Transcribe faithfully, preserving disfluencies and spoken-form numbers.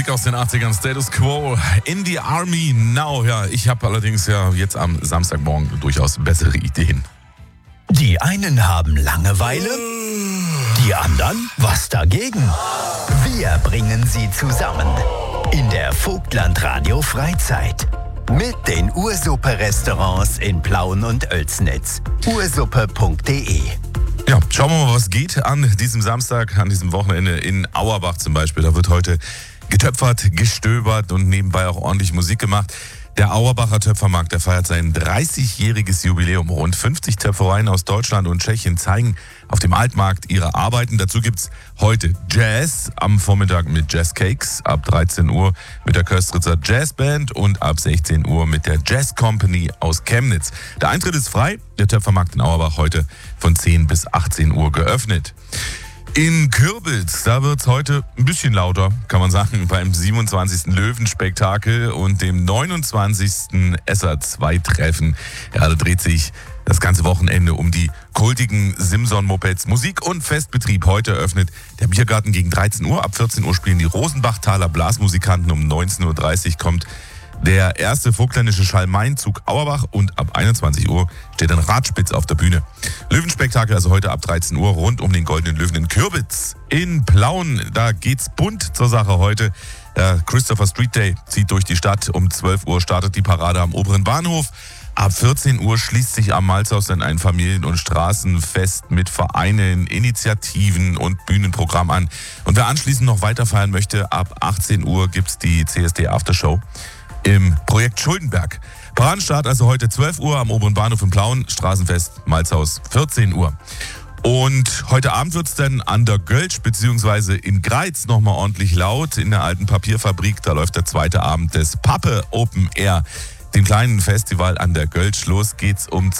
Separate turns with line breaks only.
Musik aus den achtzigern, Status Quo, In the Army Now. Ja, ich habe allerdings ja jetzt am Samstagmorgen durchaus bessere Ideen.
Die einen haben Langeweile, die anderen was dagegen. Wir bringen sie zusammen in der Vogtland Radio Freizeit mit den Ursuppe-Restaurants in Plauen und Oelsnitz. ursuppe punkt de.
Ja, schauen wir mal, was geht an diesem Samstag, an diesem Wochenende in Auerbach zum Beispiel. Da wird heute getöpfert, gestöbert und nebenbei auch ordentlich Musik gemacht. Der Auerbacher Töpfermarkt, der feiert sein dreißigjähriges Jubiläum. Rund fünfzig Töpfereien aus Deutschland und Tschechien zeigen auf dem Altmarkt ihre Arbeiten. Dazu gibt's heute Jazz am Vormittag mit Jazz Cakes, ab dreizehn Uhr mit der Köstritzer Jazzband und ab sechzehn Uhr mit der Jazz Company aus Chemnitz. Der Eintritt ist frei, der Töpfermarkt in Auerbach heute von zehn bis achtzehn Uhr geöffnet. In Kürbitz, da wird's heute ein bisschen lauter, kann man sagen, beim siebenundzwanzigsten Löwenspektakel und dem neunundzwanzigsten S A zwei Treffen. Ja, da dreht sich das ganze Wochenende um die kultigen Simson-Mopeds. Musik und Festbetrieb. Heute eröffnet der Biergarten gegen dreizehn Uhr. Ab vierzehn Uhr spielen die Rosenbachtaler Blasmusikanten. Um neunzehn Uhr dreißig kommt der erste vogtländische Schalmeinzug Auerbach und ab einundzwanzig Uhr steht ein Radspitz auf der Bühne. Löwenspektakel also heute ab dreizehn Uhr rund um den Goldenen Löwen in Kürbitz. In Plauen, da geht's bunt zur Sache heute. Der Christopher Street Day zieht durch die Stadt. Um zwölf Uhr startet die Parade am oberen Bahnhof. Ab vierzehn Uhr schließt sich am Malzhaus dann ein Familien- und Straßenfest mit Vereinen, Initiativen und Bühnenprogramm an. Und wer anschließend noch weiter feiern möchte, ab achtzehn Uhr gibt's die C S D Aftershow im Projekt Schuldenberg. Paradenstart also heute zwölf Uhr am oberen Bahnhof in Plauen, Straßenfest Malzhaus vierzehn Uhr. Und heute Abend wird's dann an der Gölsch bzw. in Greiz nochmal ordentlich laut in der alten Papierfabrik. Da läuft der zweite Abend des Pappe Open Air, dem kleinen Festival an der Gölsch. Los geht's um